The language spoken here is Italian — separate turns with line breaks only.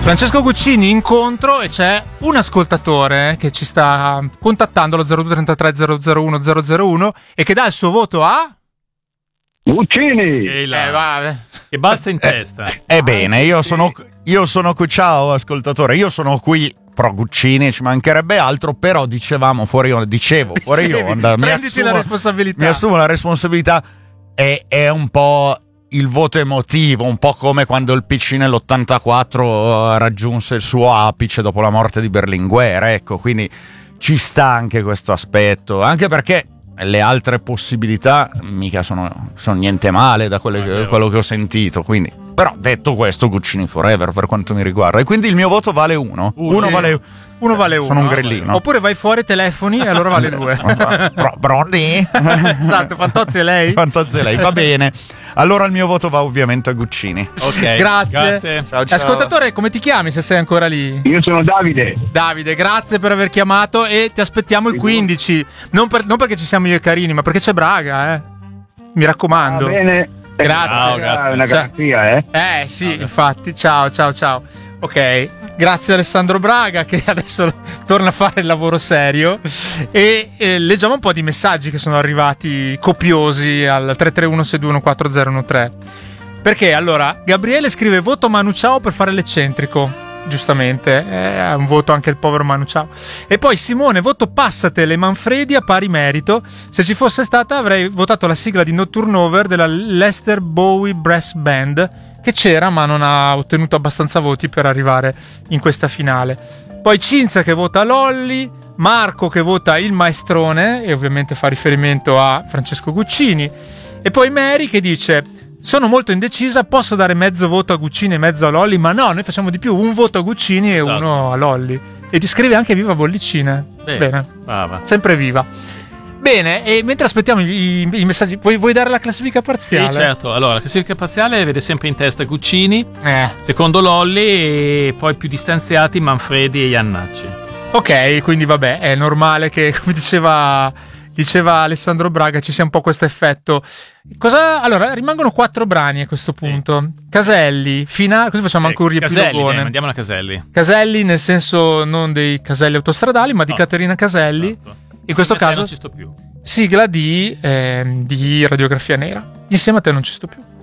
Francesco Guccini incontro, e c'è un ascoltatore che ci sta contattando allo 0233 001 001 e che dà il suo voto a
Guccini.
Che balza in testa.
Ebbene, io sono ciao ascoltatore, io sono qui pro Guccini, ci mancherebbe altro, però dicevo fuori onda,
prenditi la responsabilità.
Mi assumo la responsabilità, è un po' il voto emotivo, un po' come quando il PC nell'84 raggiunse il suo apice dopo la morte di Berlinguer, ecco, quindi ci sta anche questo aspetto, anche perché le altre possibilità mica sono niente male da quello che ho sentito, quindi. Però detto questo, Guccini forever per quanto mi riguarda, e quindi il mio voto vale uno vale uno. Sono un grillino.
Oppure vai fuori, telefoni e allora vale 2.
Brody.
Esatto, Fantozzi è lei.
Va bene. Allora il mio voto va ovviamente a Guccini.
Ok,
grazie.
Ciao.
Ascoltatore, come ti chiami se sei ancora lì?
Io sono Davide.
Davide, grazie per aver chiamato e ti aspettiamo il 15. Non perché ci siamo io e Carini, ma perché c'è Braga, mi raccomando.
Va bene.
Grazie.
Ciao, grazie.
È una garanzia,
sì, infatti. Ciao. Ok, grazie Alessandro Braga che adesso torna a fare il lavoro serio e leggiamo un po' di messaggi che sono arrivati copiosi al 331-621-4013. Perché allora Gabriele scrive: voto Manu Ciao per fare l'eccentrico. Giustamente, è un voto anche il povero Manu Ciao. E poi Simone: voto Passatele e Manfredi a pari merito. Se ci fosse stata avrei votato la sigla di No Turnover della Lester Bowie Brass Band, che c'era ma non ha ottenuto abbastanza voti per arrivare in questa finale. Poi Cinzia che vota Lolli, Marco che vota Il Maestrone e ovviamente fa riferimento a Francesco Guccini, e poi Mary che dice: sono molto indecisa, posso dare mezzo voto a Guccini e mezzo a Lolli, ma no, noi facciamo di più, un voto a Guccini e uno a Lolli. E ti scrive anche viva Bollicine. Bene. Sempre viva. Bene, e mentre aspettiamo i messaggi, vuoi dare la classifica parziale?
Sì, certo. Allora, la classifica parziale vede sempre in testa Guccini, secondo Lolli, e poi più distanziati Manfredi e Iannacci.
Ok, quindi vabbè, è normale che, come diceva Alessandro Braga, ci sia un po' questo effetto. Allora, rimangono 4 brani a questo punto. Caselli, così facciamo anche un riepilogone.
Andiamo a Caselli.
Caselli nel senso non dei caselli autostradali, ma di Caterina Caselli. Esatto. In questo caso
non ci sto più.
Sigla di Radiografia Nera. Insieme a te non ci sto più.